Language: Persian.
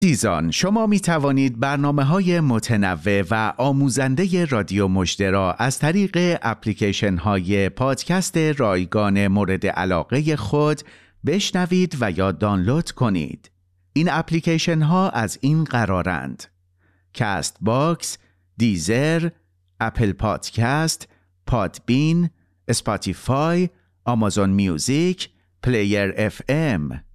عزیزان، شما می توانید برنامه‌های متنوع و آموزنده رادیو مژده را از طریق اپلیکیشن‌های پادکست رایگان مورد علاقه خود بشنوید و یا دانلود کنید. این اپلیکیشن‌ها از این قرارند: کست باکس، دیزر، اپل پادکست، پادبین، اسپاتیفای، آمازون میوزیک، پلیر اف ام.